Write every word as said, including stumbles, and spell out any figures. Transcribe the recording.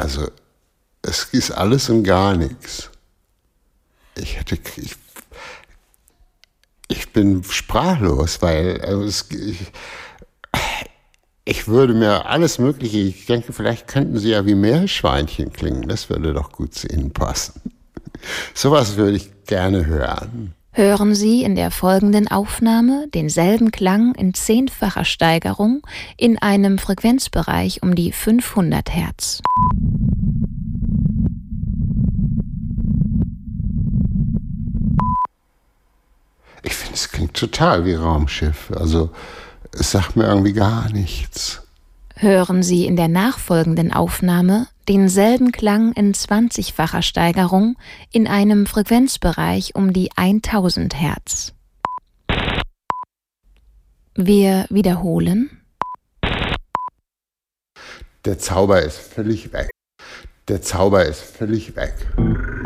Also es ist alles und gar nichts. Ich hätte, ich, ich bin sprachlos, weil also es, ich, ich würde mir alles Mögliche, ich denke, vielleicht könnten Sie ja wie Meerschweinchen klingen, das würde doch gut zu Ihnen passen. Sowas würde ich gerne hören. Hören Sie in der folgenden Aufnahme denselben Klang in zehnfacher Steigerung in einem Frequenzbereich um die fünfhundert Hertz. Ich finde, es klingt total wie Raumschiff. Also, es sagt mir irgendwie gar nichts. Hören Sie in der nachfolgenden Aufnahme denselben Klang in zwanzigfacher Steigerung in einem Frequenzbereich um die tausend Hertz. Wir wiederholen. Der Zauber ist völlig weg. Der Zauber ist völlig weg.